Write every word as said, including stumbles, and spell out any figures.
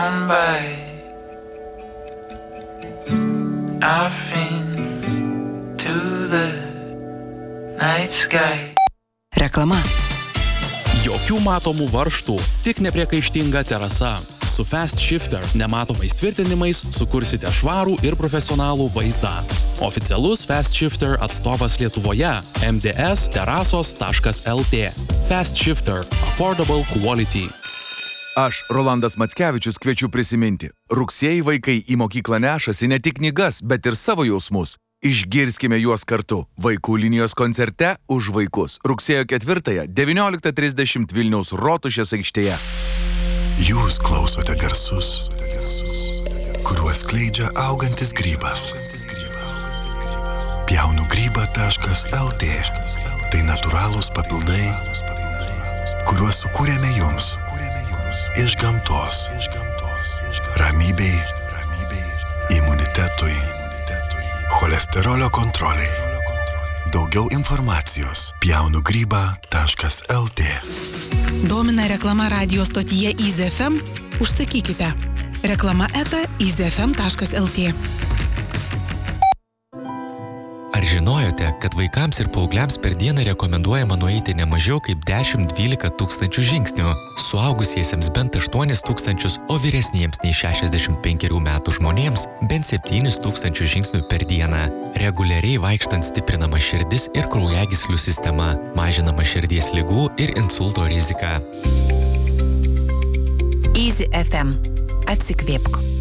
Reklama. Jokių matomų varžtų, tik nepriekaištinga terasa. Su Fast Shifter nematomais tvirtinimais sukursite švarų ir profesionalų vaizdą. Oficialus Fast Shifter atstovas Lietuvoje m d s terasos taškas l t. Fast Shifter – Affordable Quality. Aš, Rolandas Mackevičius, kviečiu prisiminti. Rugsėjį vaikai į mokyklą nešasi ne tik knygas, bet ir savo jausmus. Išgirskime juos kartu. Vaikų linijos koncerte už vaikus. Rugsėjo ketvirtąją, devynioliktą trisdešimt Vilniaus Rotušės aikštėje. Jūs klausote garsus, kuriuos skleidžia augantis grybas. pjaunu grybą taškas l t. Tai natūralūs papildai, kuriuos sukūrėme jums. Iš gamtos. Ramybei, imunitetui, cholesterolio kontroliai. Daugiau informacijos pjaunu grybą taškas l t. Domina reklama radio stotyje Easy F M? Užsakykite. Reklama eta easy f m taškas l t. Ar žinojote, kad vaikams ir paaugliams per dieną rekomenduojama nueiti ne mažiau kaip dešimt dvylika tūkstančių žingsnių, suaugusiesiems bent aštuonis tūkstančius, o vyresniems nei šešiasdešimt penkerių metų žmonėms bent septynis tūkstančius žingsnių per dieną. Reguliariai vaikštant stiprinama širdis ir kraujagyslių sistema, mažinama širdies ligų ir insulto rizika. Easy F M. Atsikvėpk.